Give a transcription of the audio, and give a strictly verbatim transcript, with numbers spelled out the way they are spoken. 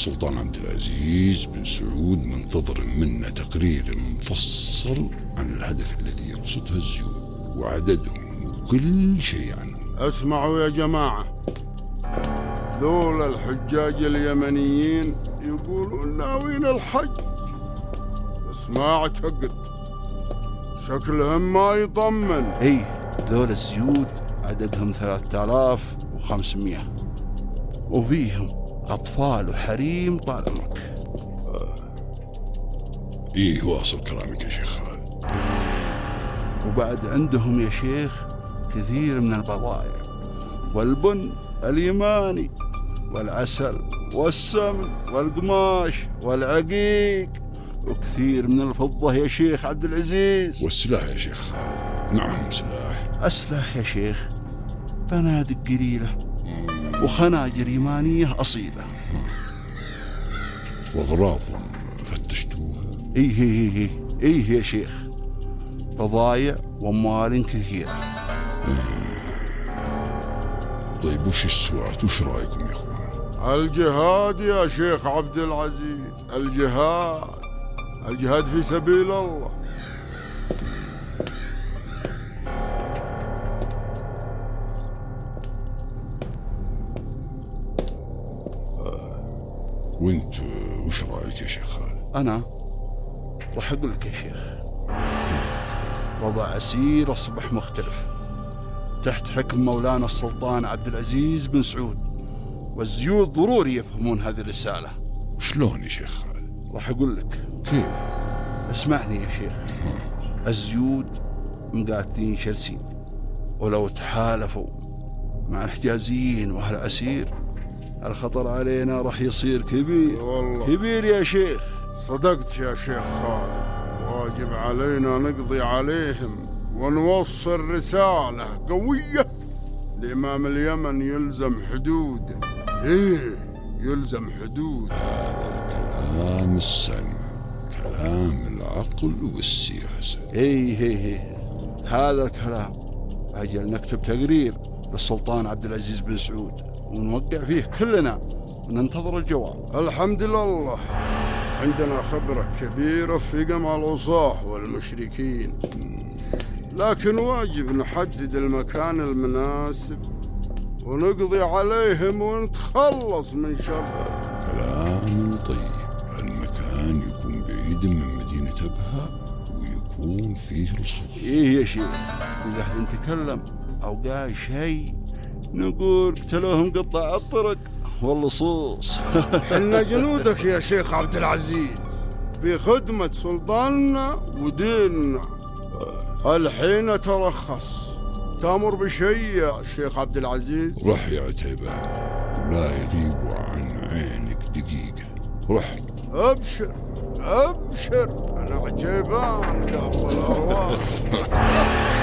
السلطان عبد العزيز بن سعود منتظر منا تقرير مفصل عن الهدف الذي يقصده الزيود وعددهم وكل شيء عنه. اسمعوا يا جماعة، ذول الحجاج اليمنيين يقولون ناويين الحج، بس ما اعتقد، شكلهم ما يطمن. ايه، ذول الزيود عددهم ثلاثة آلاف وخمسمية، وفيهم أطفال وحريم طال عمرك. ايه واصل كلامك يا شيخ خالد. وبعد عندهم يا شيخ كثير من البضائع والبن اليماني والعسل والسمن والقماش والعقيق وكثير من الفضة يا شيخ عبد العزيز. والسلاح يا شيخ خالد؟ نعم سلاح. أسلح يا شيخ، بنادق قليلة وخناجر يمانية أصيلة. وأغراضهم فتشتوها؟ إيه إيه إيه إيه يا شيخ، بضايع وأموال كثيرة. طيب وش السوات؟ وش رأيكم يا أخوان؟ الجهاد يا شيخ عبد العزيز، الجهاد، الجهاد في سبيل الله. وانت وش رايك يا شيخ خالد؟ انا راح اقول لك يا شيخ، وضع عسير اصبح مختلف تحت حكم مولانا السلطان عبد العزيز بن سعود، والزيود ضروري يفهمون هذه الرسالة. شلون يا شيخ خالد؟ راح اقول لك. كيف؟ اسمعني يا شيخ، الزيود مقاتلين شرسين، ولو تحالفوا مع الحجازيين واهل عسير الخطر علينا راح يصير كبير والله. كبير يا شيخ. صدقت يا شيخ خالد، واجب علينا نقضي عليهم ونوصل رسالة قوية لإمام اليمن. يلزم حدود، إيه يلزم حدود. هذا الكلام السلمى، كلام العقل والسياسة. ايه ايه ايه هذا الكلام. أجل نكتب تقرير للسلطان عبد العزيز بن سعود ونوقع فيه كلنا وننتظر الجواب. الحمد لله عندنا خبرة كبيرة في قمع العصاة والمشركين، لكن واجب نحدد المكان المناسب ونقضي عليهم ونتخلص من شرهم. كلام طيب. المكان يكون بعيد من مدينة أبها ويكون فيه رصوص. ايه يا شيخ، إذا حد تكلم أو قال شيء نقول قتلوهم قطاع الطرق واللصوص. حنا جنودك يا شيخ عبد العزيز في خدمة سلطاننا وديننا. الحين ترخص، تأمر بشيء يا شيخ عبد العزيز؟ رح يا عتيبان، ولا يغيبوا عن عينك دقيقة. رح. أبشر أبشر، أنا عتيبان قابل الأرواح.